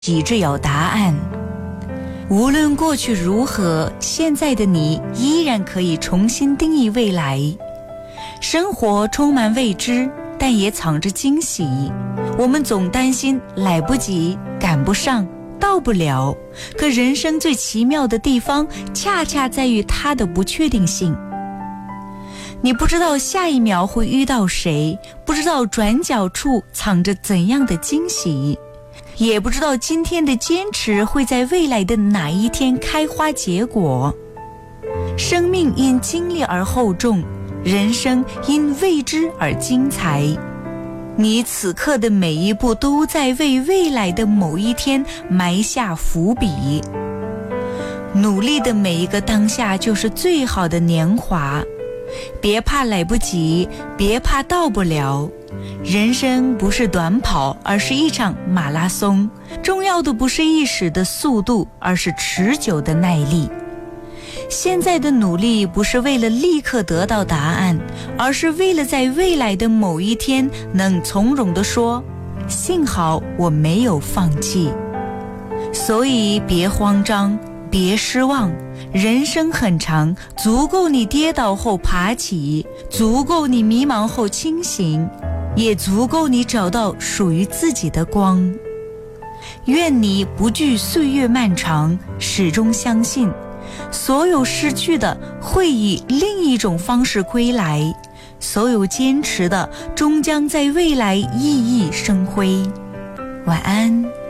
己只有答案。无论过去如何，现在的你依然可以重新定义未来。生活充满未知，但也藏着惊喜。我们总担心来不及，赶不上，到不了。可人生最奇妙的地方，恰恰在于它的不确定性。你不知道下一秒会遇到谁，不知道转角处藏着怎样的惊喜，也不知道今天的坚持会在未来的哪一天开花结果。生命因经历而厚重，人生因未知而精彩。你此刻的每一步都在为未来的某一天埋下伏笔。努力的每一个当下就是最好的年华。别怕来不及，别怕到不了。人生不是短跑，而是一场马拉松。重要的不是一时的速度，而是持久的耐力。现在的努力不是为了立刻得到答案，而是为了在未来的某一天能从容地说，幸好我没有放弃。所以别慌张，别失望。人生很长，足够你跌倒后爬起，足够你迷茫后清醒，也足够你找到属于自己的光。愿你不惧岁月漫长，始终相信所有失去的会以另一种方式归来，所有坚持的终将在未来熠熠生辉。晚安。